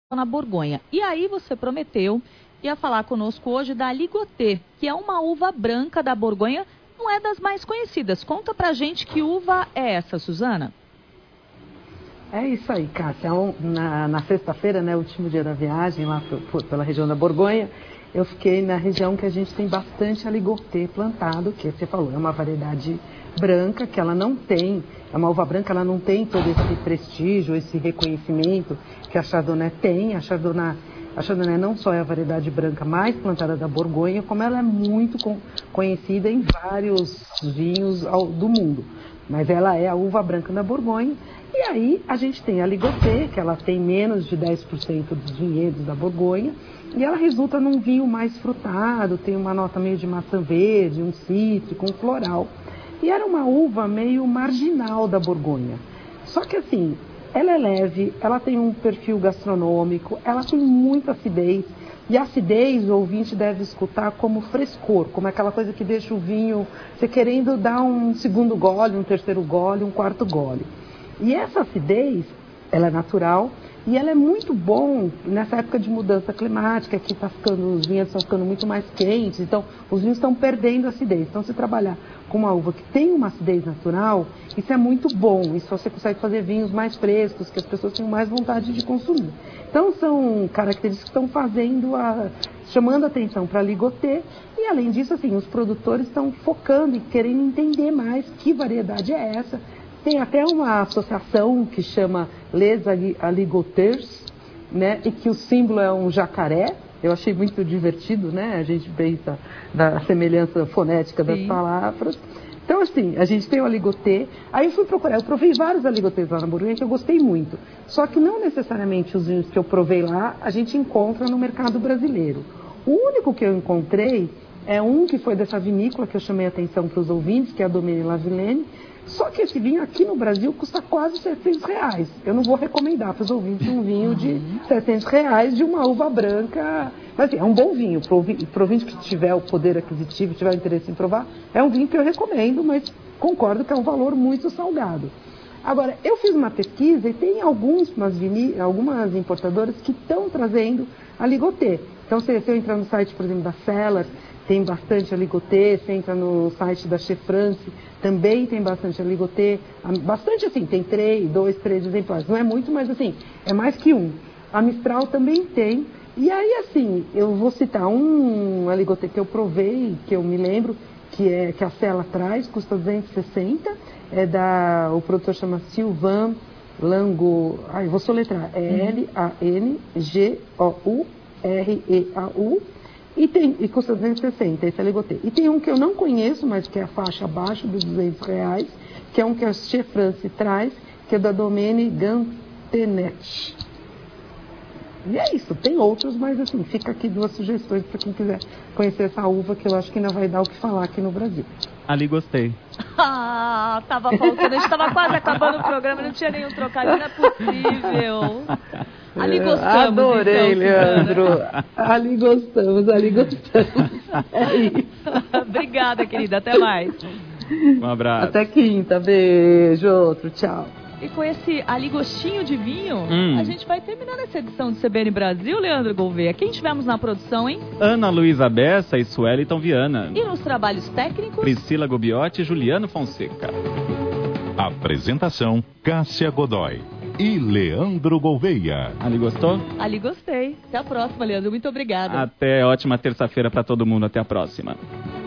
na Borgonha. E aí você prometeu que ia falar conosco hoje da Aligoté, que é uma uva branca da Borgonha, não é das mais conhecidas. Conta pra gente que uva é essa, Suzana. É isso aí, Cássia. Na sexta-feira, né, último dia da viagem, lá pela região da Borgonha, eu fiquei na região que a gente tem bastante Aligoté plantado, que você falou, é uma variedade branca, que ela não tem, é uma uva branca, ela não tem todo esse prestígio, esse reconhecimento que a Chardonnay tem. A Chardonnay não só é a variedade branca mais plantada da Borgonha, como ela é muito conhecida em vários vinhos do mundo. Mas ela é a uva branca da Borgonha. E aí a gente tem a Aligoté, que ela tem menos de 10% dos vinhedos da Borgonha, e ela resulta num vinho mais frutado, tem uma nota meio de maçã verde, um cítrico, um floral. E era uma uva meio marginal da Borgonha. Só que assim, ela é leve, ela tem um perfil gastronômico, ela tem muita acidez. E a acidez, o ouvinte deve escutar como frescor, como aquela coisa que deixa o vinho, você querendo dar um segundo gole, um terceiro gole, um quarto gole. E essa acidez, ela é natural e ela é muito bom nessa época de mudança climática, que os vinhos estão ficando muito mais quentes, então os vinhos estão perdendo acidez. Então, se trabalhar com uma uva que tem uma acidez natural, isso é muito bom. Isso você consegue fazer vinhos mais frescos, que as pessoas tenham mais vontade de consumir. Então, são características que estão chamando a atenção para a Aligoté. E, além disso, assim, os produtores estão focando e querendo entender mais que variedade é essa. Tem até uma associação que chama Les Aligoteurs, né? E que o símbolo é um jacaré. Eu achei muito divertido, né? A gente pensa da semelhança fonética das palavras. Então, assim, a gente tem o Aligoté. Aí eu fui procurar, eu provei vários Aligotés lá na Borgonha que eu gostei muito. Só que não necessariamente os vinhos que eu provei lá a gente encontra no mercado brasileiro. O único que eu encontrei é um que foi dessa vinícola que eu chamei a atenção para os ouvintes, que é a Domaine Lavilene. Só que esse vinho aqui no Brasil custa quase R$700. Eu não vou recomendar para os ouvintes um vinho de R$700 de uma uva branca. Mas assim, é um bom vinho. Para o ouvinte que tiver o poder aquisitivo, tiver o interesse em provar, é um vinho que eu recomendo, mas concordo que é um valor muito salgado. Agora, eu fiz uma pesquisa e tem algumas importadoras que estão trazendo Aligoté. Então, se eu entrar no site, por exemplo, da Cellar, tem bastante Aligoté. Você entra no site da Chez France, também tem bastante Aligoté. Bastante assim, tem 2, 3 exemplares. Não é muito, mas assim, é mais que um. A Mistral também tem. E aí, assim, eu vou citar um Aligoté que eu provei, que eu me lembro, que a Cellar traz, custa R$260. O produtor chama Sylvain Lango. Eu vou soletrar. Langourreau. E custa R$260, esse Aligoté. E tem um que eu não conheço, mas que é a faixa abaixo dos R$200, que é um que a Chez France traz, que é da Domaine Gantenet. E é isso, tem outros, mas assim, fica aqui 2 sugestões para quem quiser conhecer essa uva, que eu acho que ainda vai dar o que falar aqui no Brasil. Ali gostei. Tava faltando, a gente tava quase acabando o programa, não tinha nenhum trocadilho, não é possível. Ali gostamos. Adorei, então, Leandro. Ali gostamos. É isso. Obrigada, querida. Até mais. Um abraço. Até quinta. Beijo. Outro. Tchau. E com esse ali gostinho de vinho, a gente vai terminando essa edição do CBN Brasil, Leandro Gouveia. Quem tivemos na produção, hein? Ana Luísa Bessa e Sueliton Viana. E nos trabalhos técnicos? Priscila Gobiotti e Juliano Fonseca. Apresentação: Cássia Godoy e Leandro Gouveia. Ali gostou? Ali gostei. Até a próxima, Leandro. Muito obrigada. Ótima terça-feira para todo mundo. Até a próxima.